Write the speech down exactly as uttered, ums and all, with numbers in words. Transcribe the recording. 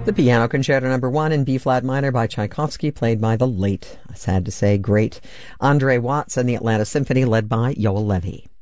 The Piano Concerto Number One in B-flat minor by Tchaikovsky, played by the late, sad to say, great Andre Watts and the Atlanta Symphony, led by Yoel Levy.